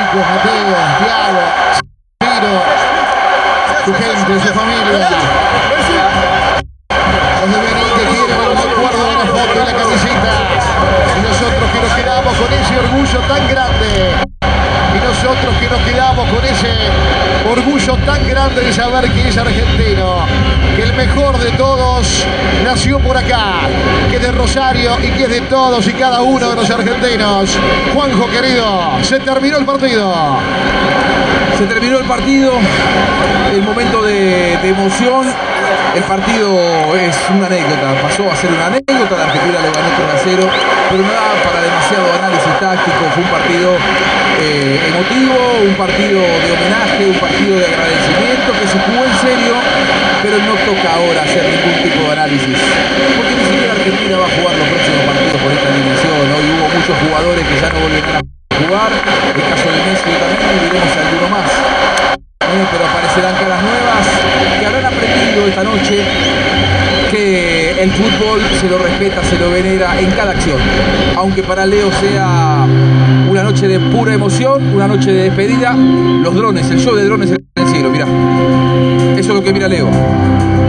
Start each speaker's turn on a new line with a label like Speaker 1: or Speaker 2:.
Speaker 1: Marcos, Mateo, Thiago, Piro, su gente, su familia. Los de Benín que quieren el recuerdo de la foto y la camiseta. Y nosotros que nos quedamos con ese orgullo tan grande. Y nosotros que nos quedamos con ese orgullo tan grande de saber que es argentino, que el mejor de todos nació por acá, que es de Rosario y que es de todos y cada uno de los argentinos. Juanjo querido, se terminó el partido.
Speaker 2: Se terminó el partido, el momento de emoción. El partido es una anécdota, pasó a ser una anécdota, la Argentina le ganó 3-0, pero no daba para demasiado análisis táctico. Fue un partido emotivo, un partido de homenaje, un partido de agradecimiento que se jugó en serio, pero no toca ahora hacer ningún tipo de análisis, porque ni siquiera Argentina va a jugar los próximos partidos por esta dimensión. Hoy hubo muchos jugadores que ya no volverán a jugar, el caso de Messi también, y veremos alguno más. Pero aparecerán caras nuevas que habrán aprendido esta noche que el fútbol se lo respeta, se lo venera en cada acción. Aunque para Leo sea una noche de pura emoción, una noche de despedida, los drones, el show de drones en el cielo, mirá. Eso es lo que mira Leo.